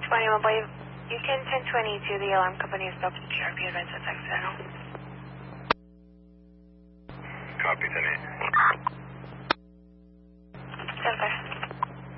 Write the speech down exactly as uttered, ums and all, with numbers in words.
twenty-one, boy. You can ten twenty-two, the alarm company is spoken to R P advance at Texano. Copy, ten eight.